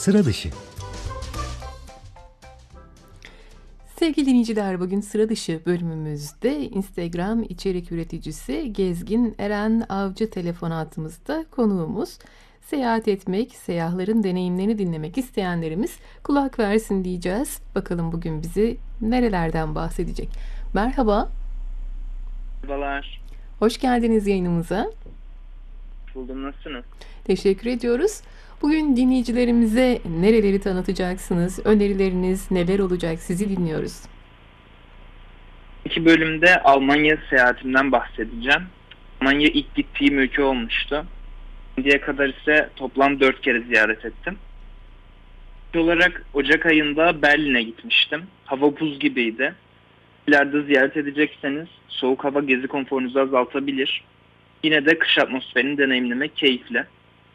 Sıra dışı. Sevgili dinleyiciler, bugün sıra dışı bölümümüzde Instagram içerik üreticisi Gezgin Eren Avcı telefon hattımızda konuğumuz. Seyahat etmek, seyyahların deneyimlerini dinlemek isteyenlerimiz kulak versin diyeceğiz. Bakalım bugün bizi nerelerden bahsedecek. Merhaba, Merhabalar. hoş geldiniz yayınımıza. Buldum. Nasılsınız? Teşekkür ediyoruz. Bugün dinleyicilerimize nereleri tanıtacaksınız, önerileriniz neler olacak, sizi dinliyoruz. İki bölümde Almanya seyahatimden bahsedeceğim. Almanya ilk gittiğim ülke olmuştu. Şimdiye kadar ise toplam 4 kere ziyaret ettim. İlk olarak Ocak ayında Berlin'e gitmiştim. Hava buz gibiydi. İleride ziyaret edecekseniz soğuk hava gezi konforunuzu azaltabilir. Yine de kış atmosferini deneyimlemek keyifli.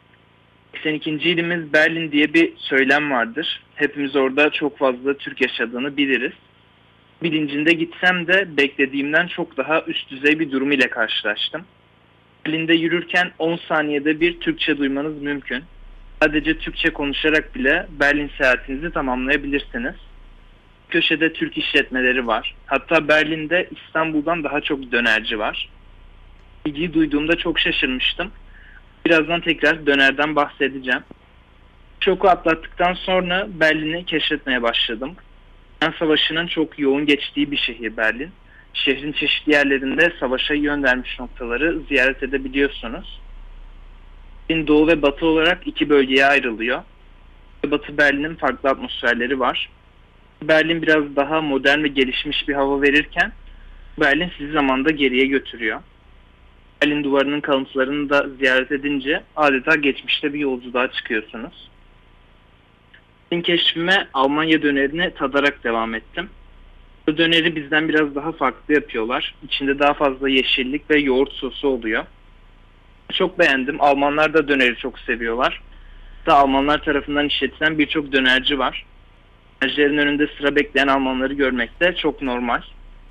82. ilimiz Berlin diye bir söylem vardır. Hepimiz orada çok fazla Türk yaşadığını biliriz. Bilincinde gitsem de beklediğimden çok daha üst düzey bir durum ile karşılaştım. Berlin'de yürürken 10 saniyede bir Türkçe duymanız mümkün. Sadece Türkçe konuşarak bile Berlin seyahatinizi tamamlayabilirsiniz. Köşede Türk işletmeleri var. Hatta Berlin'de İstanbul'dan daha çok dönerci var. Bilgiyi duyduğumda çok şaşırmıştım. Birazdan tekrar dönerden bahsedeceğim. Şoku atlattıktan sonra Berlin'i keşfetmeye başladım. Yunan Savaşı'nın çok yoğun geçtiği bir şehir Berlin. Şehrin çeşitli yerlerinde savaşa yön vermiş noktaları ziyaret edebiliyorsunuz. Berlin Doğu ve Batı olarak iki bölgeye ayrılıyor. Batı Berlin'in farklı atmosferleri var. Berlin biraz daha modern ve gelişmiş bir hava verirken Berlin sizi zamanda geriye götürüyor. Berlin Duvarı'nın kalıntılarını da ziyaret edince adeta geçmişte bir yolculuğa çıkıyorsunuz. Berlin keşfime Almanya dönerini tadarak devam ettim. Bu döneri bizden biraz daha farklı yapıyorlar. İçinde daha fazla yeşillik ve yoğurt sosu oluyor. Çok beğendim. Almanlar da döneri çok seviyorlar. Hatta Almanlar tarafından işletilen birçok dönerci var. Dönercilerin önünde sıra bekleyen Almanları görmek de çok normal.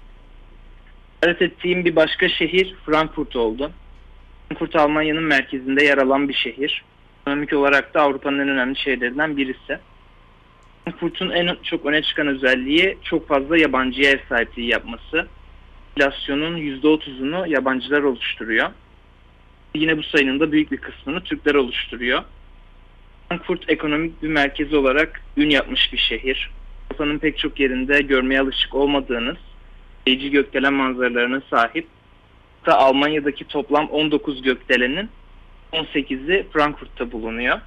Ziyaret ettiğim bir başka şehir Frankfurt oldu. Frankfurt Almanya'nın merkezinde yer alan bir şehir. Ekonomik olarak da Avrupa'nın en önemli şehirlerinden birisi. Frankfurt'un en çok öne çıkan özelliği çok fazla yabancıya ev sahipliği yapması. Popülasyonun %30'unu yabancılar oluşturuyor. Yine bu sayının da büyük bir kısmını Türkler oluşturuyor. Frankfurt ekonomik bir merkez olarak ün yapmış bir şehir. Avrupa'nın pek çok yerinde görmeye alışık olmadığınız büyüleyici gökdelen manzaralarına sahip. Hatta Almanya'daki toplam 19 gökdelenin 18'i Frankfurt'ta bulunuyor.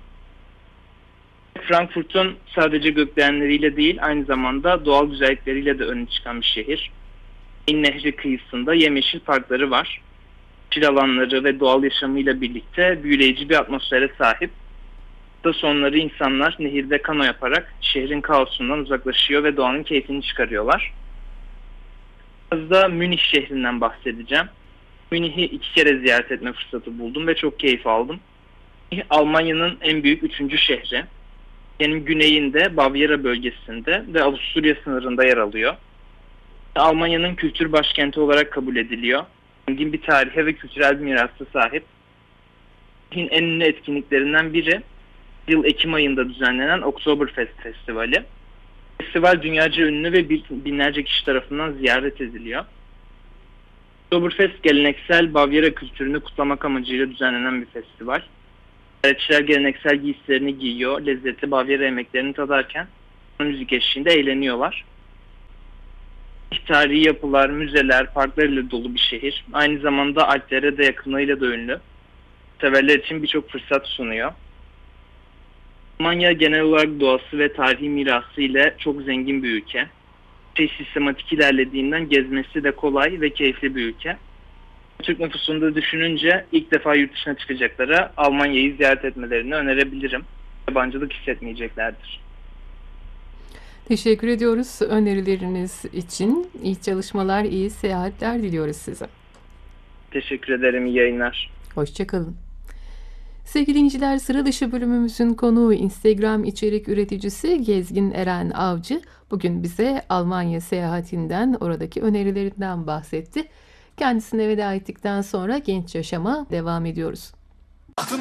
Frankfurt'un sadece gökdelenleriyle değil, aynı zamanda doğal güzellikleriyle de öne çıkan bir şehir. Main Nehri kıyısında yemyeşil parkları var. Yeşil alanları ve doğal yaşamıyla birlikte büyüleyici bir atmosfere sahip. Hafta sonları insanlar nehirde kano yaparak şehrin kaosundan uzaklaşıyor ve doğanın keyfini çıkarıyorlar. Biraz da Münih şehrinden bahsedeceğim. Münih'i 2 kere ziyaret etme fırsatı buldum ve çok keyif aldım. Münih, Almanya'nın en büyük 3. şehri. Ülkenin güneyinde, Bavyera bölgesinde ve Avusturya sınırında yer alıyor. Almanya'nın kültür başkenti olarak kabul ediliyor. Zengin bir tarihe ve kültürel bir mirasa sahip. Münih'in en ünlü etkinliklerinden biri, yıl Ekim ayında düzenlenen Oktoberfest Festivali. Festival dünyaca ünlü ve binlerce kişi tarafından ziyaret ediliyor. Oktoberfest geleneksel Bavyera kültürünü kutlamak amacıyla düzenlenen bir festival. Ziyaretçiler geleneksel giysilerini giyiyor, lezzetli Bavyera yemeklerini tadarken müzik eşliğinde eğleniyorlar. Tarihi yapılar, müzeler, parklar ile dolu bir şehir. Aynı zamanda Alplere de yakınlığıyla da ünlü. Severler için birçok fırsat sunuyor. Almanya genel olarak doğası ve tarihi mirası ile çok zengin bir ülke. Sistematik ilerlediğinden gezmesi de kolay ve keyifli bir ülke. Türk nüfusunu da düşününce ilk defa yurt dışına çıkacaklara Almanya'yı ziyaret etmelerini önerebilirim. Yabancılık hissetmeyeceklerdir. Teşekkür ediyoruz önerileriniz için. İyi çalışmalar, iyi seyahatler diliyoruz size. Teşekkür ederim. İyi yayınlar. Hoşça kalın. Sevgili dinleyiciler, sıra dışı bölümümüzün konuğu Instagram içerik üreticisi Gezgin Eren Avcı bugün bize Almanya seyahatinden, oradaki önerilerinden bahsetti. Kendisine veda ettikten sonra genç yaşama devam ediyoruz.